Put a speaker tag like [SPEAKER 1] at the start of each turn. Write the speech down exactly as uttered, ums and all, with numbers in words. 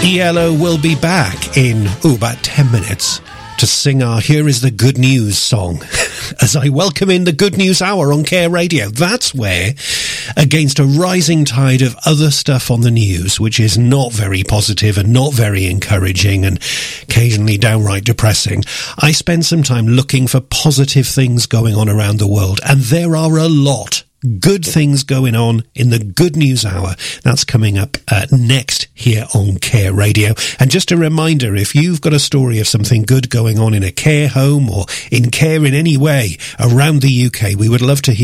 [SPEAKER 1] Yellow will be back in, oh, about ten minutes to sing our Here Is the Good News song as I welcome in the Good News Hour on Care Radio. That's where, against a rising tide of other stuff on the news, which is not very positive and not very encouraging and occasionally downright depressing, I spend some time looking for positive things going on around the world, and there are a lot. Good things going on in the Good News Hour. That's coming up uh, next here on Care Radio. And just a reminder, if you've got a story of something good going on in a care home or in care in any way around the U K, we would love to hear